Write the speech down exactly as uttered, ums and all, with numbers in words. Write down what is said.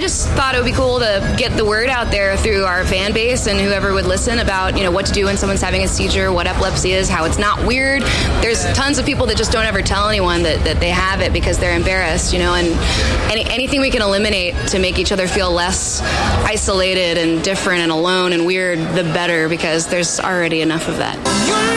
just thought it would be cool to get the word out there through our fan base and whoever would listen about, you know, what to do when someone's having a seizure, what epilepsy is, how it's not weird. There's tons of people that just don't ever tell anyone that, that they have it because they're embarrassed, you know, and any, anything we can eliminate to make each other feel less isolated and different and alone and weird, the better, because there's already enough of that.